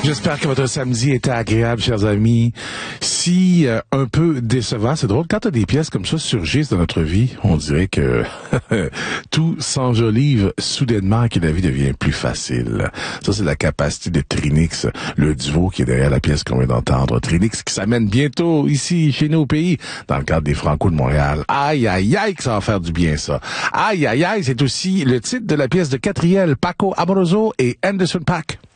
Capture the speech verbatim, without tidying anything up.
J'espère que votre samedi était agréable, chers amis. Si euh, un peu décevant, c'est drôle, quand t'as des pièces comme ça surgissent dans notre vie, on dirait que tout s'enjolive soudainement et que la vie devient plus facile. Ça, c'est la capacité de Trinix, le duo qui est derrière la pièce qu'on vient d'entendre. Trinix qui s'amène bientôt ici, chez nous au pays, dans le cadre des Franco de Montréal. Aïe, aïe, aïe, que ça va faire du bien, ça. Aïe, aïe, aïe, c'est aussi le titre de la pièce de Catriel, Paco Amoroso et Anderson .Paak.